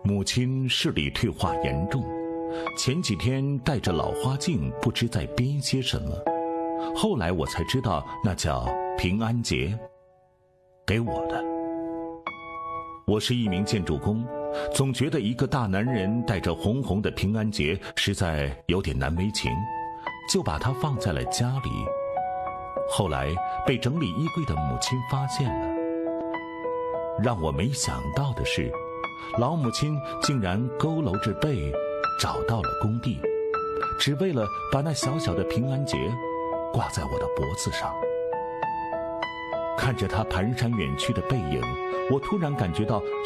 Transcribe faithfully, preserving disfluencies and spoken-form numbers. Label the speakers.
Speaker 1: 母亲视力退化严重，前几天戴着老花镜，不知在编些什么。后来我才知道，那叫平安结，给我的。我是一名建筑工，总觉得一个大男人带着红红的平安结实在有点难为情，就把它放在了家里。后来被整理衣柜的母亲发现了。让我没想到的是，老母亲竟然佝偻着背找到了工地，只为了把那小小的平安结挂在我的脖子上。看着她蹒跚远去的背影，我突然感觉到